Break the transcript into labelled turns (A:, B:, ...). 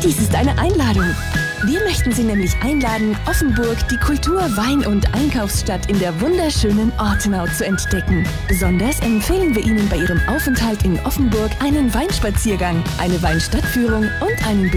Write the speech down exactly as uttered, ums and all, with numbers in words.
A: Dies ist eine Einladung. Wir möchten Sie nämlich einladen, Offenburg, die Kultur-, Wein- und Einkaufsstadt in der wunderschönen Ortenau zu entdecken. Besonders empfehlen wir Ihnen bei Ihrem Aufenthalt in Offenburg einen Weinspaziergang, eine Weinstadtführung und einen